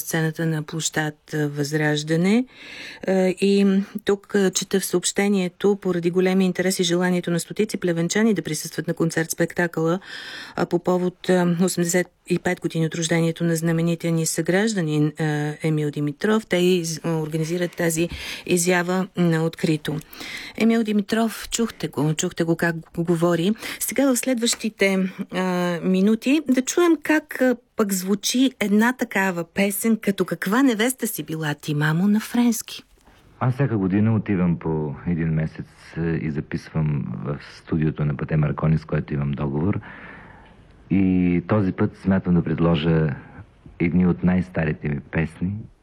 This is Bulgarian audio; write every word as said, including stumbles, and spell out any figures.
сцената на площад Възраждане. И тук чета в съобщението, поради големи интерес и желанието на стотици плевенчани да присъстват на концерт-спектакъла по повод осемдесет и пет години от рождението на знаменития ни съгражданин Емил Димитров, те организират тази изява на открито. Емил Димитров, чухте го, чухте го как го говори. Сега в следващите а, минути да чуем как а, пък звучи една такава песен, като каква невеста си била ти, мамо, на френски. Аз всяка година отивам по един месец и записвам в студиото на Пате Маркони, с който имам договор. И този път смятам да предложа едни от най-старите ми песни,